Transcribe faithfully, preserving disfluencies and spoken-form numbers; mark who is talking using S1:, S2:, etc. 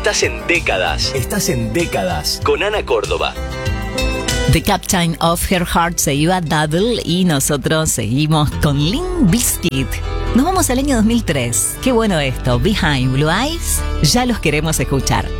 S1: Estás en Décadas. Estás en Décadas con Ana Córdoba.
S2: The Captain of Her Heart se iba Double y nosotros seguimos con Limp Bizkit. Nos vamos al año dos mil tres. Qué bueno esto. Behind Blue Eyes. Ya los queremos escuchar.